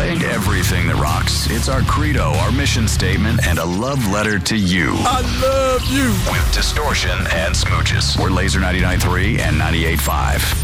Playing everything that rocks. It's our credo, our mission statement, and a love letter to you. I love you. With Distortion and Smooches. We're Laser 99.3 and 98.5.